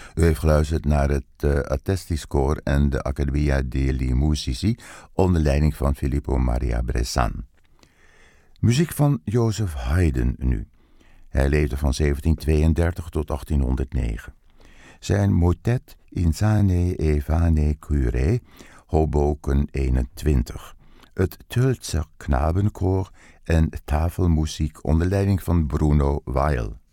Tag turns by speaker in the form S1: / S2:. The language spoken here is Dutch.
S1: U heeft geluisterd naar het Attestis Koor en de Accademia degli Musici onder leiding van Filippo Maria Bressan. Muziek van Joseph Haydn nu. Hij leefde van 1732 tot 1809. Zijn motet Insane e vane cure, Hoboken 21. Het Tölzer Knabenkoor en tafelmuziek onder leiding van Bruno Weil.